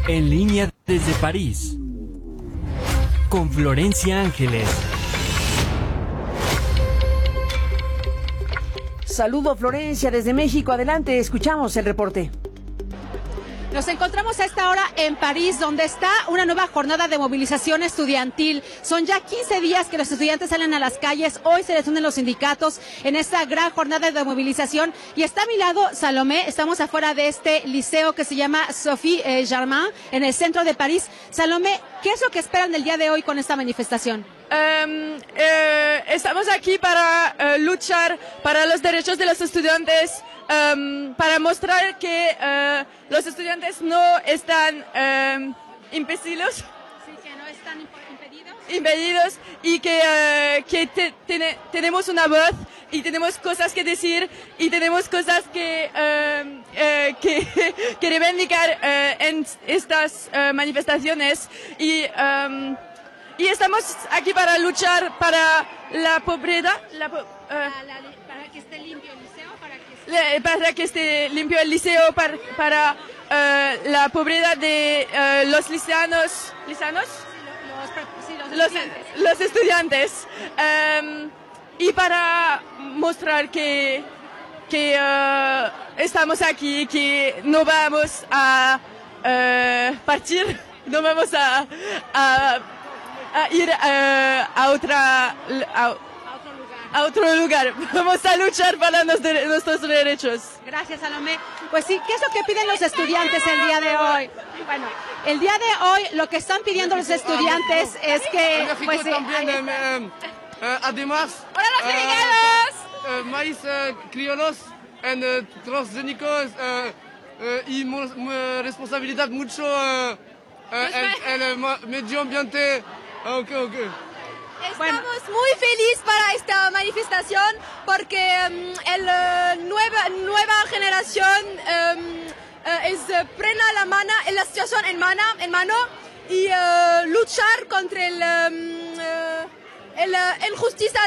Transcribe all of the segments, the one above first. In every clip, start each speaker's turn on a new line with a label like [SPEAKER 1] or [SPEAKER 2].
[SPEAKER 1] En línea desde París, con Florencia Ángeles.
[SPEAKER 2] Saludo Florencia desde México. Adelante, escuchamos el reporte.
[SPEAKER 3] Nos encontramos a esta hora en París, donde está una nueva jornada de movilización estudiantil. Son ya 15 días que los estudiantes salen a las calles. Hoy se les unen los sindicatos en esta gran jornada de movilización. Y está a mi lado Salomé. Estamos afuera de este liceo que se llama Sophie Germain, en el centro de París. Salomé, ¿qué es lo que esperan del día de hoy con esta manifestación?
[SPEAKER 4] Estamos aquí para luchar para los derechos de los estudiantes, para mostrar que los estudiantes no están impedidos.
[SPEAKER 3] Sí, que no están
[SPEAKER 4] impedidos y que tenemos una voz y tenemos cosas que decir y tenemos cosas que reivindicar en estas manifestaciones y estamos aquí para luchar para la pobreza,
[SPEAKER 3] para que esté limpio el liceo,
[SPEAKER 4] para que esté limpio el liceo, para la pobreza de los liceanos, los estudiantes, y para mostrar que estamos aquí, que no vamos a partir, no vamos a ir a otro lugar. Vamos a luchar para nuestros derechos.
[SPEAKER 3] Gracias, Salomé. Pues sí, ¿qué es lo que piden los estudiantes el día de hoy? Bueno, el día de hoy lo que están pidiendo los estudiantes es que... Pues,
[SPEAKER 5] además,
[SPEAKER 3] ¡hola, los
[SPEAKER 5] maíz criollos transgénicos y responsabilidad mucho el medio ambiente. Okay.
[SPEAKER 6] Estamos muy felices para esta manifestación porque la nueva generación prena la situación en mano y luchar contra la injusticia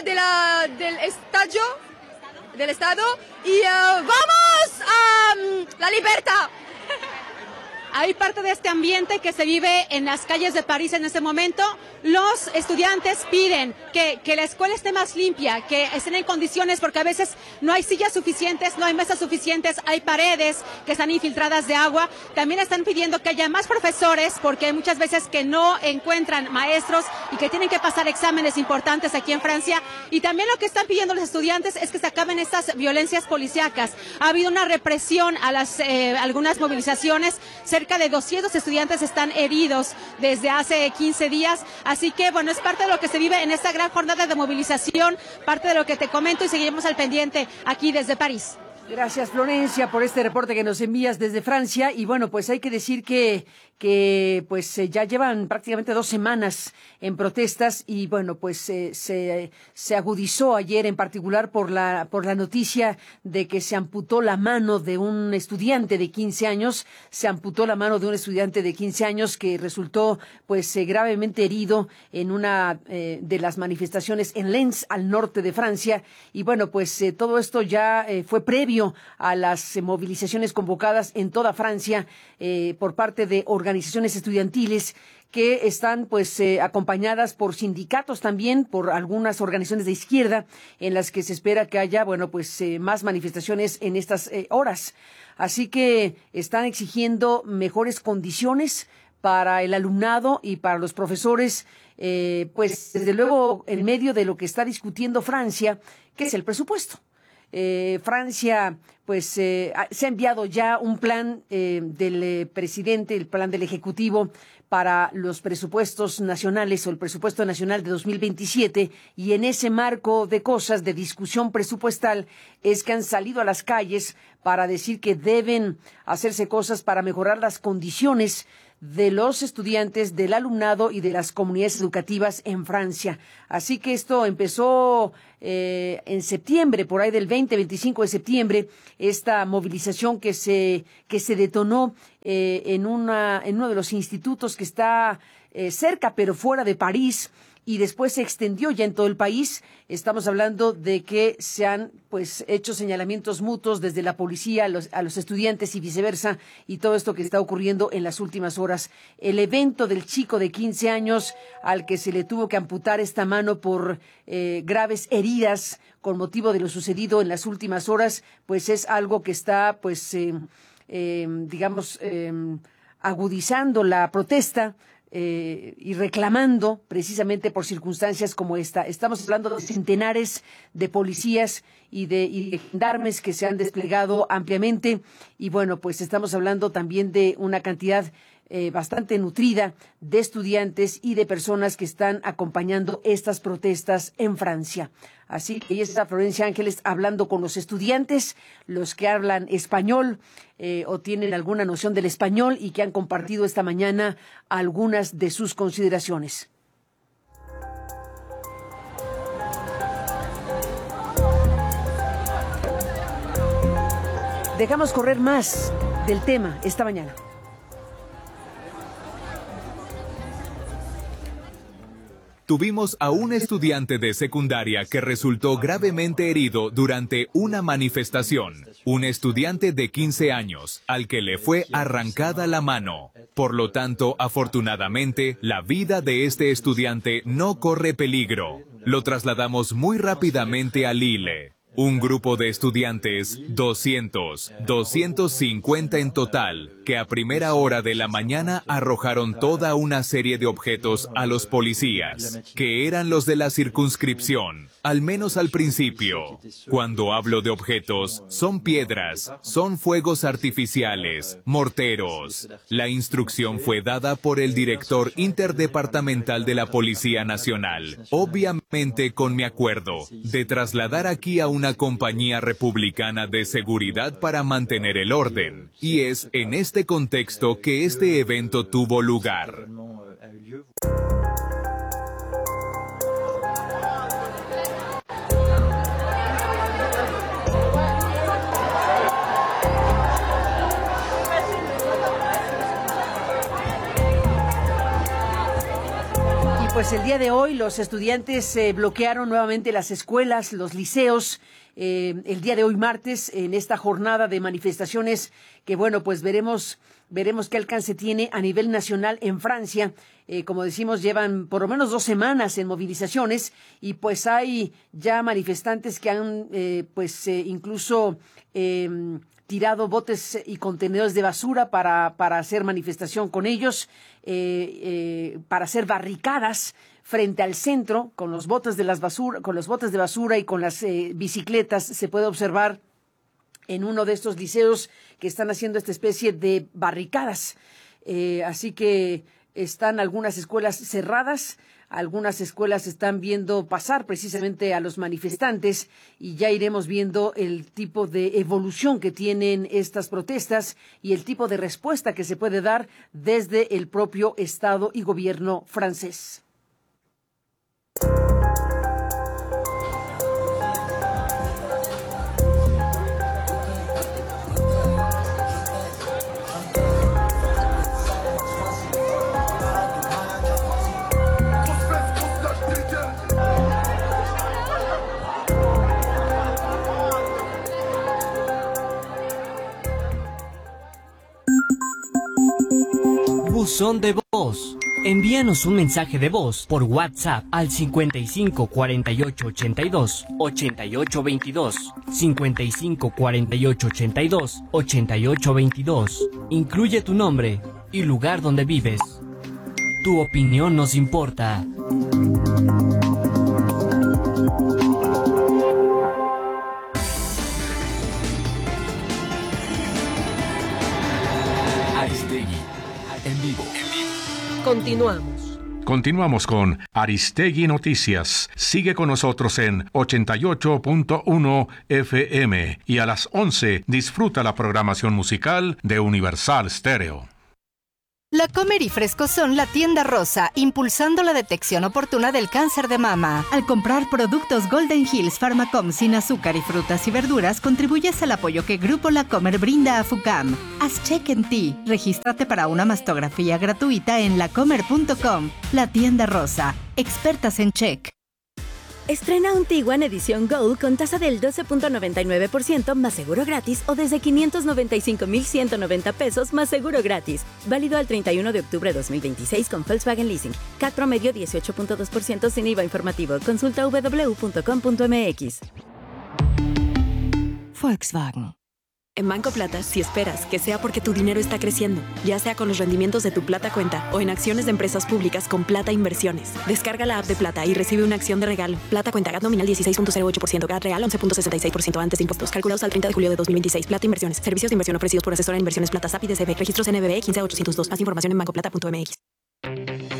[SPEAKER 6] del Estado y vamos a la libertad.
[SPEAKER 3] Hay parte de este ambiente que se vive en las calles de París en este momento. Los estudiantes piden que la escuela esté más limpia, que estén en condiciones, porque a veces no hay sillas suficientes, no hay mesas suficientes, hay paredes que están infiltradas de agua. También están pidiendo que haya más profesores, porque hay muchas veces que no encuentran maestros y que tienen que pasar exámenes importantes aquí en Francia. Y también lo que están pidiendo los estudiantes es que se acaben estas violencias policíacas. Ha habido una represión a algunas movilizaciones. Cerca de 200 estudiantes están heridos desde hace 15 días. Así que, bueno, es parte de lo que se vive en esta gran jornada de movilización, parte de lo que te comento y seguiremos al pendiente aquí desde París.
[SPEAKER 2] Gracias, Florencia, por este reporte que nos envías desde Francia. Y bueno, pues hay que decir que pues ya llevan prácticamente 2 semanas en protestas y bueno, pues se agudizó ayer en particular por la noticia de que se amputó la mano de un estudiante de 15 años, que resultó pues gravemente herido en una de las manifestaciones en Lens, al norte de Francia. Y bueno, pues todo esto ya fue previo a las movilizaciones convocadas en toda Francia por parte de organizaciones estudiantiles que están pues acompañadas por sindicatos también, por algunas organizaciones de izquierda, en las que se espera que haya, bueno, pues más manifestaciones en estas horas. Así que están exigiendo mejores condiciones para el alumnado y para los profesores, pues desde luego en medio de lo que está discutiendo Francia, que es el presupuesto. Francia pues se ha enviado ya un plan del presidente, el plan del Ejecutivo para los presupuestos nacionales o el presupuesto nacional de 2027, y en ese marco de cosas de discusión presupuestal es que han salido a las calles para decir que deben hacerse cosas para mejorar las condiciones de los estudiantes, del alumnado y de las comunidades educativas en Francia. Así que esto empezó en septiembre, por ahí del 20-25 de septiembre, esta movilización que se detonó en uno de los institutos que está cerca pero fuera de París, y después se extendió ya en todo el país. Estamos hablando de que se han hecho señalamientos mutuos desde la policía a los estudiantes y viceversa, y todo esto que está ocurriendo en las últimas horas. El evento del chico de 15 años al que se le tuvo que amputar esta mano por graves heridas con motivo de lo sucedido en las últimas horas, pues es algo que está agudizando la protesta y reclamando precisamente por circunstancias como esta. Estamos hablando de centenares de policías y de gendarmes que se han desplegado ampliamente, y bueno, pues estamos hablando también de una cantidad bastante nutrida de estudiantes y de personas que están acompañando estas protestas en Francia. Así que ahí está Florencia Ángeles hablando con los estudiantes, los que hablan español o tienen alguna noción del español y que han compartido esta mañana algunas de sus consideraciones. Dejamos correr más del tema esta mañana.
[SPEAKER 7] Tuvimos a un estudiante de secundaria que resultó gravemente herido durante una manifestación. Un estudiante de 15 años, al que le fue arrancada la mano. Por lo tanto, afortunadamente, la vida de este estudiante no corre peligro. Lo trasladamos muy rápidamente a Lille. Un grupo de estudiantes, 250 en total, que a primera hora de la mañana arrojaron toda una serie de objetos a los policías, que eran los de la circunscripción, al menos al principio. Cuando hablo de objetos, son piedras, son fuegos artificiales, morteros. La instrucción fue dada por el director interdepartamental de la Policía Nacional, obviamente con mi acuerdo, de trasladar aquí a una compañía republicana de seguridad para mantener el orden, y es en este contexto que este evento tuvo lugar.
[SPEAKER 2] Pues el día de hoy los estudiantes bloquearon nuevamente las escuelas, los liceos, el día de hoy martes, en esta jornada de manifestaciones que, bueno, pues veremos qué alcance tiene a nivel nacional en Francia. Como decimos, llevan por lo menos 2 semanas en movilizaciones y pues hay ya manifestantes que han incluso tirado botes y contenedores de basura para hacer manifestación con ellos, para hacer barricadas frente al centro con los botes de basura y con las bicicletas. Se puede observar en uno de estos liceos que están haciendo esta especie de barricadas. Así que están algunas escuelas cerradas. Algunas escuelas están viendo pasar precisamente a los manifestantes y ya iremos viendo el tipo de evolución que tienen estas protestas y el tipo de respuesta que se puede dar desde el propio Estado y gobierno francés.
[SPEAKER 1] Buzón de voz. Envíanos un mensaje de voz por WhatsApp al 55 48 82 88 22, 55 48 82 88 22. Incluye tu nombre y lugar donde vives. Tu opinión nos importa.
[SPEAKER 8] Aristegui, en vivo.
[SPEAKER 9] Continuamos con Aristegui Noticias. Sigue con nosotros en 88.1 FM y a las 11 disfruta la programación musical de Universal Stereo.
[SPEAKER 10] La Comer y Fresco son la tienda rosa, impulsando la detección oportuna del cáncer de mama. Al comprar productos Golden Hills Pharmacom sin azúcar y frutas y verduras, contribuyes al apoyo que Grupo La Comer brinda a FUCAM. Haz check en ti. Regístrate para una mastografía gratuita en lacomer.com. La tienda rosa. Expertas en check.
[SPEAKER 11] Estrena un Tiguan edición Gold con tasa del 12.99% más seguro gratis o desde 595,190 pesos más seguro gratis. Válido al 31 de octubre de 2026 con Volkswagen Leasing. CAT promedio 18.2% sin IVA informativo. Consulta www.com.mx. Volkswagen.
[SPEAKER 12] En Banco Plata, si esperas que sea porque tu dinero está creciendo, ya sea con los rendimientos de tu Plata Cuenta o en acciones de empresas públicas con Plata Inversiones. Descarga la app de Plata y recibe una acción de regalo. Plata Cuenta, GAT nominal 16.08%, GAT real 11.66% antes de impuestos. Calculados al 30 de julio de 2026. Plata Inversiones. Servicios de inversión ofrecidos por asesora en inversiones Plata SAP y DCB. Registros NBE 15802. Más información en bancoplata.mx.